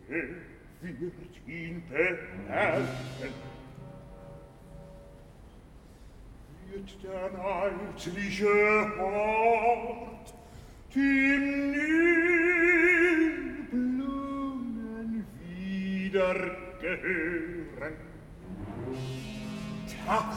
wird ihn beherrschen. Wird der neidliche Hort dem Nilblumen wieder gehören? Das